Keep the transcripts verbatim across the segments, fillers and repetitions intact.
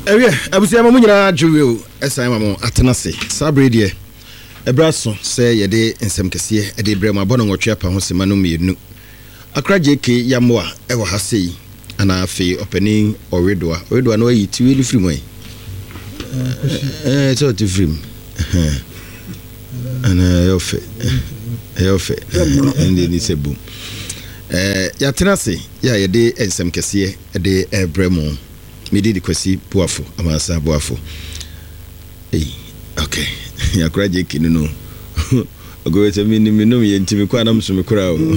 Ewe abusia ma munyina juwe esan ma mo atenase sabre de ebraso se ye de ensem kese e de brema bono nwotwe apa ho sema no mienu akra jeke yamoa e wo hasei ana afi opening oredoa oredoa no yi tiwili film eh eh so ti film ana yofe yofe ndi ni sebu eh ya tenase ya ye de ensem kese e de ebremo midi di kwesi buafo amasa buafo eh okay ya kraje kinunu ogo ete mini minum ye ntimi kwa na msumi kura o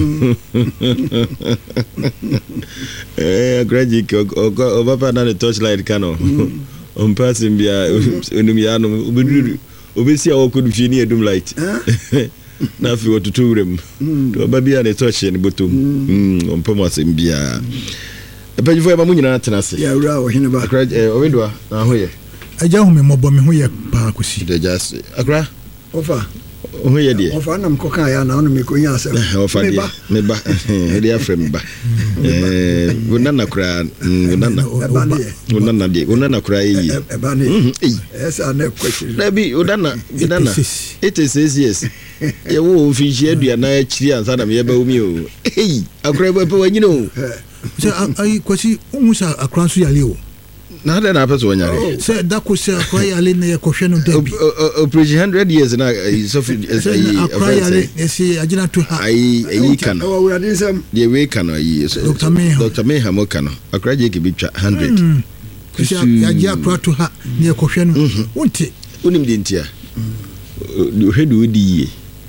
eh kraje ki o papa na the torchlight kano on passing bia onum ya no obeduru obesi a okodu fi ni edum light na fi otutu urem to babia na torch ni botom mm on pama sembia Epejifo eba munyina atenase. Ya ura o hine ba. Akra eh owedoa na hoye. Aja hu me mobo me hoye pa kosi. De just akra. Ofa. Hoye de. Ofa na mkoka ya na ono me konya asem. Ofa de. Me ba. E de afrem ba. Eh wonana kra wonana. Wonana de. Wonana kra yi. Eba ni. Esa na kwesi. Dabi wonana wonana. eighty-six years. Ye wo finji adua na akiri ansa na me ba umi o. Eh akra ba pa wanyino. Se ai kwasi umusa akransu yale o na hada na apeso wanyare se da ko se akra yale na yekohwe no dabi operation one hundred years na so akra yale esi agina to ha ai ai kana o we adisem de we kana yi Doctor Meha Doctor Meha mo kana akra je ke bitwa one hundred kwasi ya ya akra to ha na yekohwe no wonte unim de ntia hwedu odi yi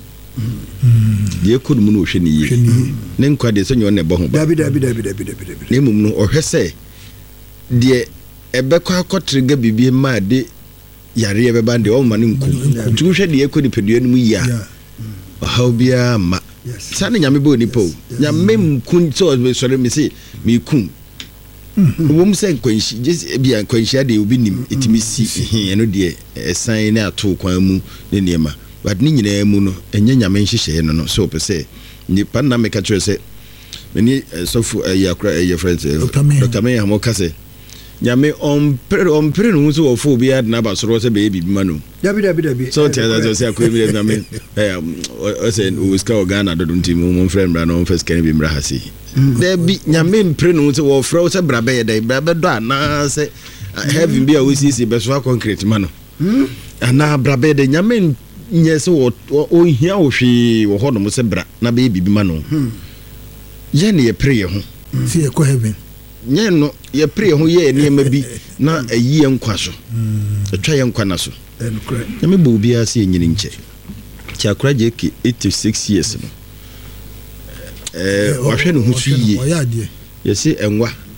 de ko dum no hwe ni yi ne nkwa de so nyo ne bo ho ba dabi dabi dabi dabi dabi ne mum no ohwe se de ebekwa akotrega bibie ma de yare ebeba de o ma ne nku tu hwe de ko ni pedua no mu yi a how bia ma sane nyame bo ni po nyame mku so sore me se me ku wom se kwanshi je bia kwanshi de obi nim etimi si eno de esan ne ato kwan mu ne niema but ni nyina mu no enye nyame nhihye no no so pese ni panna me ka twese meni sofu ya kra ya friends Doctor Meha mo kase nyame on pre on pre no so ofo bi ad na ba soro se be bibi ma no dabi dabi dabi so tia that so akwa bi nyame eh o se o ska Ghana do nti mo friend bra no first can be mra hasi dabi nyame mpre no so wo fra se bra be ye dai bra be do ana se heaven bi a we see be so concrete ma no ana bra be de nyame yes o o hia o hwe wo ho no se bra na be bibi ma no ye ne ye pray ho si e ko heaven nye no ye pray ho ye ne ma bi na ayi enkwa so etwa ye nkwa na so na me bo bia se nyini nche ti akra je ke eighty-six years no eh wa hwe no hu su yie o ya de ye se enwa